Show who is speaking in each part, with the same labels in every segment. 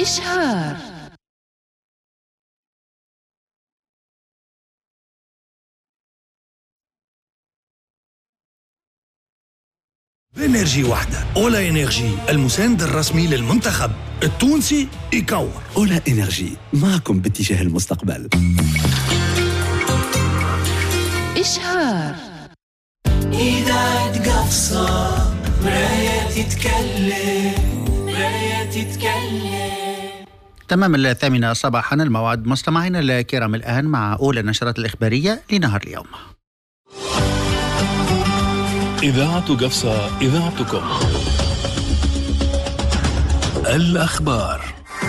Speaker 1: إشهار.
Speaker 2: بإنرجي واحدة، أولا إنرجي، المساند الرسمي للمنتخب التونسي يكور.
Speaker 3: أولا إنرجي، معكم باتجاه المستقبل.
Speaker 1: إشهار.
Speaker 4: إذاعة قفصة، مراية تتكلم.
Speaker 5: تمام 8 صباحا، الموعد مستمعينا الكرام الآن مع أولى النشرات الإخبارية لنهار اليوم.
Speaker 6: إذاعة قفصة، إذاعتكم. الأخبار.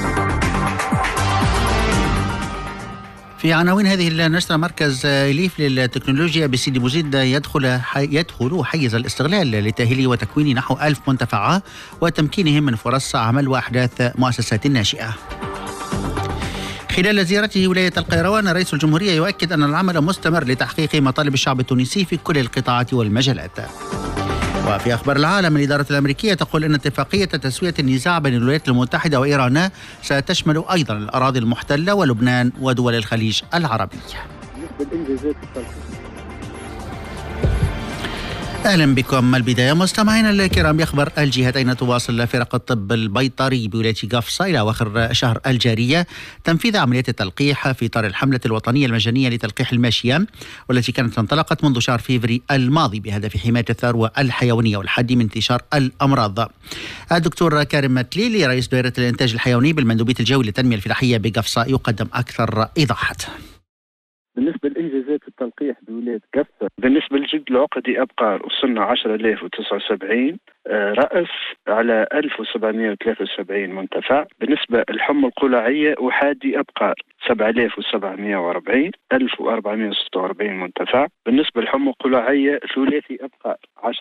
Speaker 5: في عناوين هذه النشرة: مركز إليف للتكنولوجيا بسيدي بوزيد يدخل حيز الاستغلال لتأهيل وتكوين نحو 1000 منتفعة وتمكينهم من فرص عمل وأحداث مؤسسات ناشئة. خلال زيارته ولاية القيروان، رئيس الجمهورية يؤكد أن العمل مستمر لتحقيق مطالب الشعب التونسي في كل القطاعات والمجالات. وفي أخبار العالم، الإدارة الأمريكية تقول أن اتفاقية تسوية النزاع بين الولايات المتحدة وإيران ستشمل أيضا الأراضي المحتلة ولبنان ودول الخليج العربي. أهلا بكم. البداية مستمعينا الكرام بأخبار الجهات، أين تواصل فرق الطب البيطري بولاية قفصة إلى أواخر الشهر الجارية تنفيذ عمليات التلقيح في إطار الحملة الوطنية المجانية لتلقيح الماشية، والتي كانت انطلقت منذ شهر فيفري الماضي بهدف حماية الثروة الحيوانية والحد من انتشار الأمراض. الدكتور كارم متليلي رئيس دائرة الإنتاج الحيواني بالمندوبية الجوي للتنمية الفلاحية بقفصة يقدم أكثر إيضاحات.
Speaker 7: بالنسبة لإنجازات التلقيح بولاية قفصة، بالنسبة للجلد العقدي أبقار وصلنا 10,079 رأس على 1773 منتفع. بالنسبة للحمى القلاعية أحادي أبقار 7740 1446 منتفع. بالنسبة للحمى القلاعية ثلاثي أبقار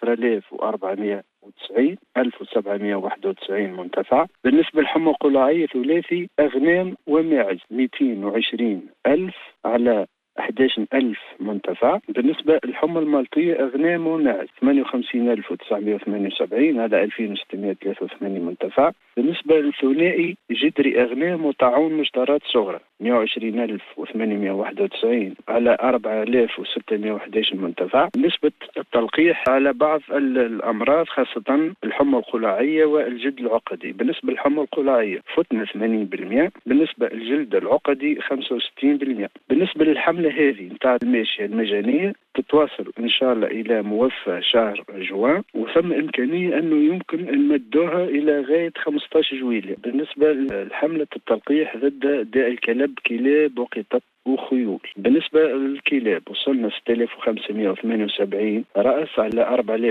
Speaker 7: 10,490 1791 منتفع. بالنسبة للحمى القلاعية ثلاثي أغنام وماعز 220,000 على 11,000 منتفع. بالنسبة للحمى المالطية أغنام وماعز 58,978 على 2,683 منتفع. بالنسبة للثنائي جدري أغنام وطاعون مشترات صغرى 120,891 على 4,611 منتفع. بالنسبة التلقيح على بعض الأمراض خاصة الحمى القلاعية والجلد العقدي، بالنسبة للحمى القلاعية فتنا 80%، بالنسبة للجلد العقدي 65%. بالنسبة للحملة هذه نتاع الماشية المجانية تتواصل إن شاء الله إلى موفى شهر جوان، وثم إمكانية أنه يمكن أن نمدوها إلى غاية 15 جويلية. بالنسبة لحملة التلقيح ضد داء الكلب، كلاب وقطط وخيول، بالنسبة للكلاب وصلنا 6578 رأس على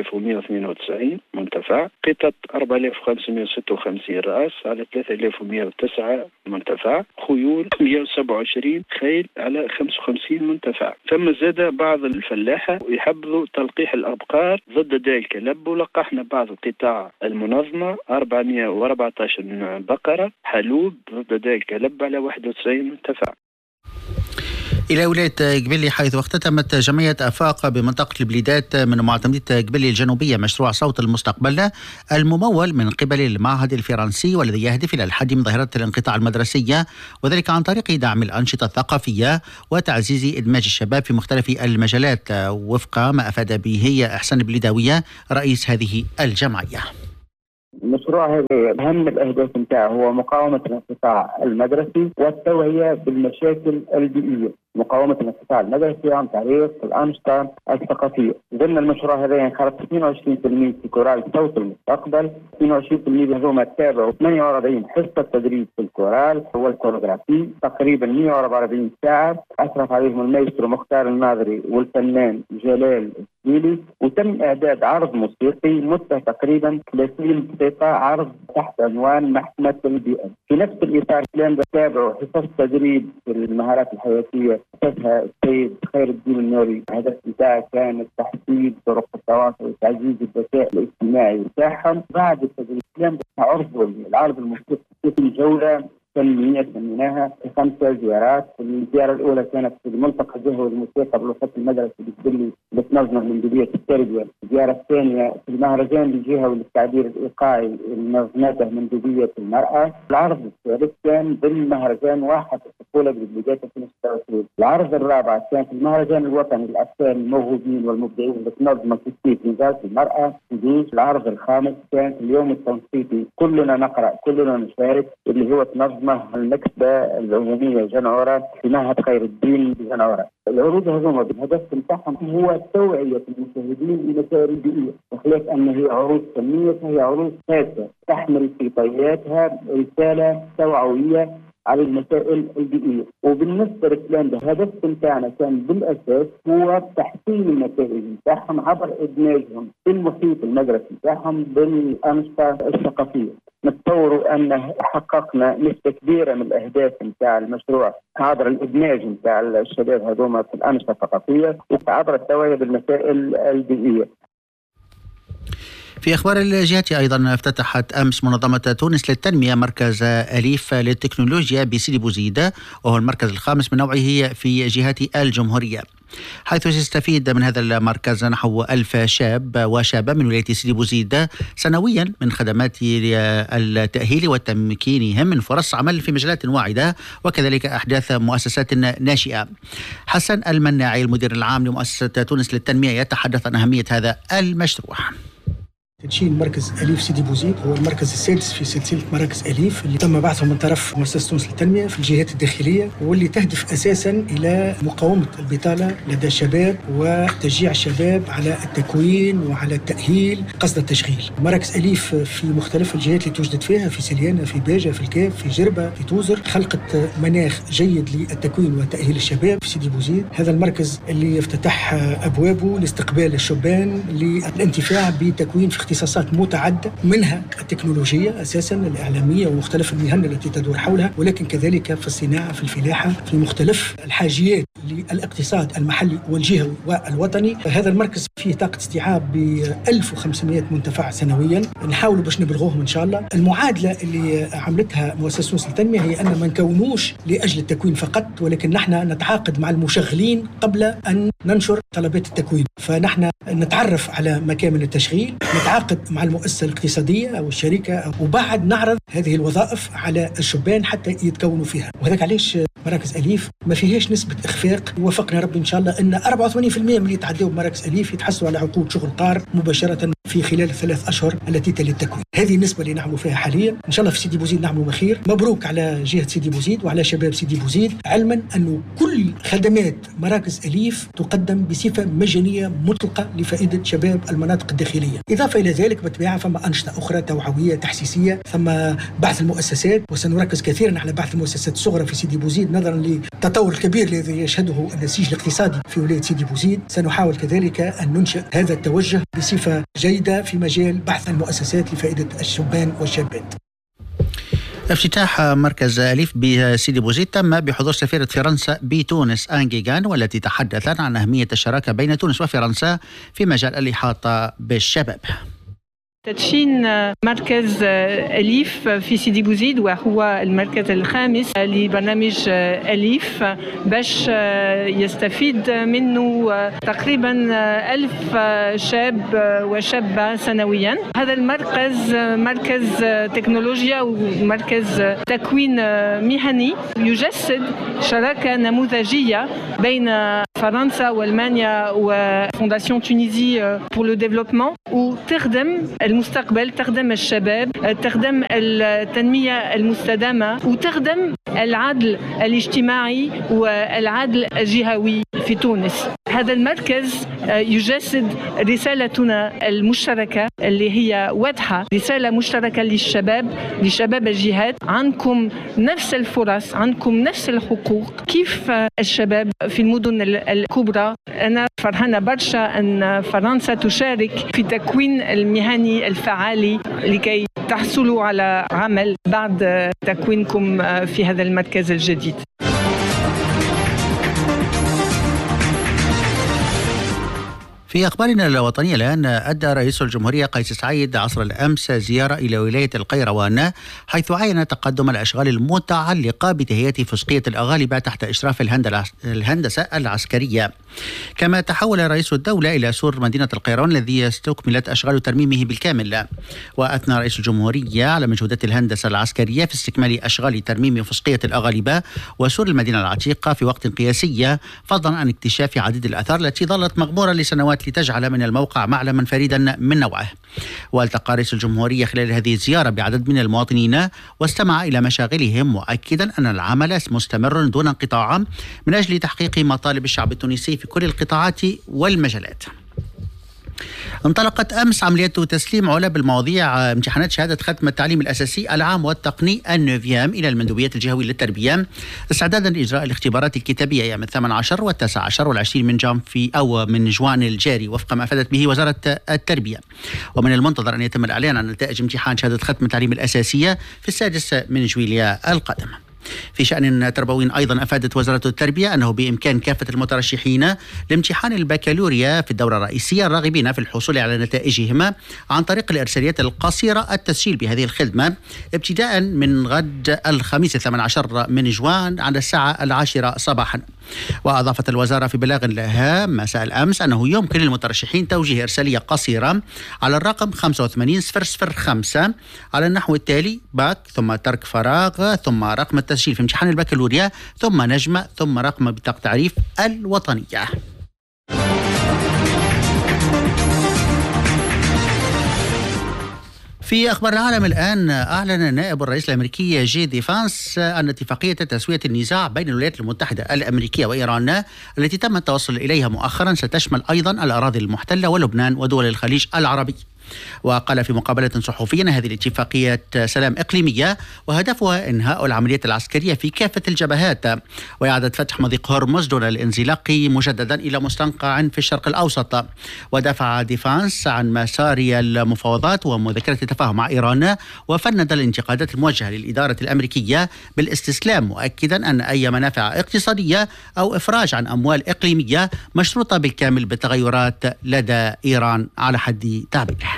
Speaker 7: 4192 منتفع. قطط 4556 رأس على 3109 منتفع. خيول 127 خيل على 55 منتفع. ثم زاد بعض الفلاحة يحبذوا تلقيح الأبقار ضد داء الكلب، ولقحنا بعض القطاع المنظمة 414 بقرة حلوب ضد داء الكلب على 91 منتفع.
Speaker 5: إلى ولاية قبلي، حيث اختتمت جمعية آفاق بمنطقة البليدات من معتمدية قبلي الجنوبية مشروع صوت المستقبل الممول من قبل المعهد الفرنسي، والذي يهدف إلى الحد من ظاهرة الانقطاع المدرسية، وذلك عن طريق دعم الأنشطة الثقافية وتعزيز إدماج الشباب في مختلف المجالات، وفق ما أفاد به إحسان البليداوية رئيس هذه الجمعية.
Speaker 8: المشروع هذا أهم الأهداف نتاعه هو مقاومة الانقطاع المدرسي والتوعية بالمشاكل البيئية. مقاومة الانقطاع المدرسي عن طريق الأنشطة الثقافية. ضمن المشروع هذا ينخرط 22 تلميذ في كورال صوت المستقبل، 22 تلميذ هذوما تابعوا 48 حصة تدريب في الكورال والكوريغرافي، تقريبا 144 ساعة. أشرف عليهم المايسترو مختار الناظري والفنان جلال السيلي، وتم إعداد عرض موسيقي مدته تقريبا 30 دقيقة، عرض تحت عنوان محكمة البيئة. في نفس الإطار تابعوا حصص تدريب في المهارات الحياتية أسسها السيد خير الدين النوري. الهدف بتاعه كان تحديد طرق التواصل وتعزيز الذكاء الاجتماعي بتاعهم. بعد التدريب العرض الموسيقي في جولة فنية سميناها 5 زيارات. الزيارة الأولى كانت في الملتقى الجهوي للموسيقى بالوسط المدرسي بالدلي بتنظم مندوبية التربية. الزيارة الثانية في المهرجان الجهوي للتعبير الإيقاعي نظمته مندوبية المرأة. العرض الثالث كان بالمهرجان واحد الطفولة بالبداية 2026. العرض الرابع كان في المهرجان الوطني للأطفال الموهوبين والمبدعين بتنظمه في وزارة المرأة. العرض الخامس كان في اليوم التنصيبي كلنا نقرأ كلنا نشارك اللي هو تنظمه المكتبة العمومية جنورة في معهد خير الدين بجنورة. العروض هذوما الهدف بتاعهم هو توعية المشاهدين بمسائل البيئية، وخلاف أن هي عروض فنية فهي عروض هادفة تحمل في طياتها رسالة توعوية على المسائل البيئية. وبالنسبة للكلام ده الهدف بتاعنا كان بالأساس هو تحسين النتائج بتاعهم عبر إدماجهم في المحيط المدرسي بتاعهم بالأنشطة الثقافية. نتصوروا أن حققنا نسبة كبيرة من الأهداف بتاع المشروع عبر الإدماج بتاع الشباب هذوما في الأنشطة الثقافية وعبر التوعية بالمسائل البيئية.
Speaker 5: في أخبار الجهة أيضا افتتحت أمس منظمة تونس للتنمية مركز أليف للتكنولوجيا بسيدي بوزيد، وهو المركز الخامس من نوعه في جهة الجمهورية، حيث يستفيد من هذا المركز نحو 1000 شاب وشابة من ولاية سيدي بوزيد سنويا من خدمات التأهيل وتمكينهم من فرص عمل في مجالات واعدة، وكذلك أحداث مؤسسات ناشئة. حسن المناعي المدير العام لمؤسسة تونس للتنمية يتحدث عن أهمية هذا المشروع.
Speaker 9: تدشين مركز أليف سيدي بوزيد هو المركز السادس في سلسلة مراكز أليف اللي تم بعثهم من طرف مؤسسة تونس للتنمية في الجهات الداخلية، واللي تهدف أساسا إلى مقاومة البطالة لدى الشباب وتشجيع الشباب على التكوين وعلى التأهيل قصد التشغيل. مراكز أليف في مختلف الجهات اللي توجد فيها، في سليانة، في باجة، في الكاف، في جربة، في توزر، خلقت مناخ جيد للتكوين وتأهيل الشباب في سيدي بوزيد. هذا المركز اللي يفتتح أبوابه لاستقبال الشبان للانتفاع بتكوين في اختصاصات متعددة، منها التكنولوجية أساساً الإعلامية ومختلف المهن التي تدور حولها، ولكن كذلك في الصناعة، في الفلاحة، في مختلف الحاجيات للاقتصاد المحلي والجهوي والوطني. هذا المركز فيه طاقة استيعاب ب 1500 منتفع سنويا، نحاول باش نبلغوهم إن شاء الله. المعادلة اللي عملتها مؤسسة تونس للتنمية هي أن ما نكونوش لأجل التكوين فقط، ولكن نحن نتعاقد مع المشغلين قبل أن ننشر طلبات التكوين. فنحن نتعرف على مكامن التشغيل، نتعاقد مع المؤسسة الاقتصادية أو الشركة، وبعد نعرض هذه الوظائف على الشبان حتى يتكونوا فيها. وهذاك علاش مراكز أليف ما فيهاش نسبة إخفاق. وفقنا ربي إن شاء الله أن 84% من اللي يتعدوا بمراكز أليف يتحصلوا على عقود شغل طار مباشرة في خلال 3 أشهر التي تلي التكوين. هذه النسبة اللي نعملوا فيها حاليا. إن شاء الله في سيدي بوزيد نعملوا خير. مبروك على جهة سيدي بوزيد وعلى شباب سيدي بوزيد، علما أنه كل خدمات مراكز أليف تقدم بصفة مجانية مطلقة لفائدة شباب المناطق الداخلية. إضافة إلى ذلك بالطبيعة فما أنشطة أخرى توعوية تحسيسية، ثم بعث المؤسسات، وسنركز كثيرا على بعث المؤسسات الصغرى في سيدي بوزيد نظرا للتطور الكبير الذي يشهده النسيج الاقتصادي في ولاية سيدي بوزيد. سنحاول كذلك أن ننشئ هذا التوجه بصفة جيدة في مجال بحث المؤسسات لفائدة الشبان والشابات.
Speaker 5: افتتاح مركز أليف بسيدي بوزيد تم بحضور سفيرة فرنسا بتونس أنجيغان، والتي تحدثت عن أهمية الشراكة بين تونس وفرنسا في مجال الإحاطة بالشباب.
Speaker 10: تدشين مركز أليف في سيدي بوزيد وهو المركز الخامس لبرنامج أليف باش يستفيد منه تقريبا 1000 شاب وشابة سنويا. هذا المركز مركز تكنولوجيا ومركز تكوين مهني يجسد شراكة نموذجية بين فرنسا وألمانيا وفونداسيون تونيزي بور لو ديفلوبمون، وتخدم المستقبل، تخدم الشباب، تخدم التنمية المستدامة، وتخدم العدل الاجتماعي والعدل الجهوي في تونس. هذا المركز يجسد رسالتنا المشتركة اللي هي واضحة، رسالة مشتركة للشباب، لشباب الجهات. عندكم نفس الفرص، عندكم نفس الحقوق كيف الشباب في المدن الكبرى. أنا فرحانة برشا أن فرنسا تشارك في تكوين المهني الفعالي لكي تحصلوا على عمل بعد تكوينكم في هذا المركز الجديد.
Speaker 5: في أخبارنا الوطنية الآن، أدى رئيس الجمهورية قيس سعيد عصر الأمس زيارة إلى ولاية القيروان، حيث عين تقدم الأشغال المتعلقة بتهيئة فسقية الأغالبة تحت إشراف الهندسة العسكرية. كما تحول رئيس الدولة إلى سور مدينة القيروان الذي استكملت أشغال ترميمه بالكامل. وأثنى رئيس الجمهورية على مجهودات الهندسة العسكرية في استكمال أشغال ترميم فسقية الأغالبة وسور المدينة العتيقة في وقت قياسي، فضلا عن اكتشاف عديد الآثار التي ظلت مغمورة لسنوات لتجعل من الموقع معلما فريدا من نوعه. والتقى رئيس الجمهورية خلال هذه الزيارة بعدد من المواطنين واستمع إلى مشاغلهم، مؤكدا أن العمل مستمر دون انقطاع من أجل تحقيق مطالب الشعب التونسي في كل القطاعات والمجالات. انطلقت أمس عملية تسليم علب المواضيع امتحانات شهادة ختم التعليم الأساسي العام والتقني النوفيام إلى المندوبيات الجهوية للتربية، استعدادا لإجراء الاختبارات الكتابية أيام 18 و19 و20 من جوان الجاري وفق ما أفادت به وزارة التربية. ومن المنتظر أن يتم الإعلان عن نتائج امتحان شهادة ختم التعليم الأساسية في 6 جويليا القادم. في شأن تربوي أيضا أفادت وزارة التربية أنه بإمكان كافة المترشحين لامتحان البكالوريا في الدورة الرئيسية الراغبين في الحصول على نتائجهم عن طريق الإرساليات القصيرة التسجيل بهذه الخدمة ابتداء من غد الخميس 18 جوان على الساعة 10 صباحا. وأضافت الوزارة في بلاغ لها مساء الأمس أنه يمكن للمترشحين توجيه إرسالية قصيرة على الرقم 85005 على النحو التالي: باك ثم ترك فراغ ثم رقم التسجيل في امتحان البكالوريا ثم نجمة ثم رقم بطاقة تعريف الوطنية. في أخبار العالم الآن، أعلن نائب الرئيس الأمريكي جي ديفانس أن اتفاقية تسوية النزاع بين الولايات المتحدة الأمريكية وإيران التي تم التوصل إليها مؤخرا ستشمل أيضا الأراضي المحتلة ولبنان ودول الخليج العربي. وقال في مقابلة صحفية أن هذه الاتفاقية سلام إقليمية وهدفها إنهاء العمليات العسكرية في كافة الجبهات وإعادة فتح مضيق هرمز دون الانزلاق مجددا إلى مستنقع في الشرق الأوسط. ودافع ديفانس عن مسار المفاوضات ومذكرة التفاهم مع إيران، وفند الانتقادات الموجهة للإدارة الأمريكية بالاستسلام، مؤكدا أن أي منافع اقتصادية أو إفراج عن أموال إقليمية مشروطة بالكامل بالتغيرات لدى إيران على حد تعبيره.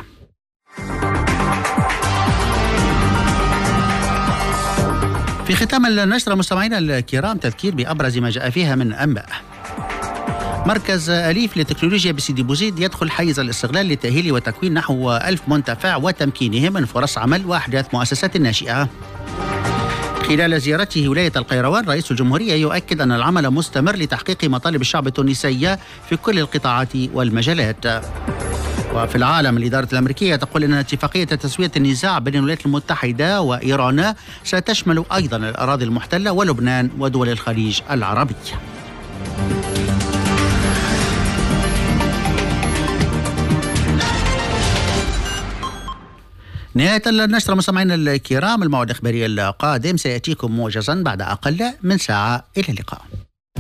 Speaker 5: في ختام النشرة مستمعينا الكرام، تذكير بأبرز ما جاء فيها من أنباء. مركز أليف للتكنولوجيا بسيدي بوزيد يدخل حيز الاستغلال لتأهيل وتكوين نحو 1000 منتفع وتمكينهم من فرص عمل وأحداث مؤسسات ناشئة. خلال زيارته ولاية القيروان، رئيس الجمهورية يؤكد أن العمل مستمر لتحقيق مطالب الشعب التونسي في كل القطاعات والمجالات. وفي العالم، الإدارة الأمريكية تقول أن اتفاقية تسوية النزاع بين الولايات المتحدة وإيران ستشمل أيضا الأراضي المحتلة ولبنان ودول الخليج العربي. نهاية النشرة مستمعينا الكرام، الموعد الإخباري القادم سيأتيكم موجزا بعد أقل من ساعة. إلى اللقاء.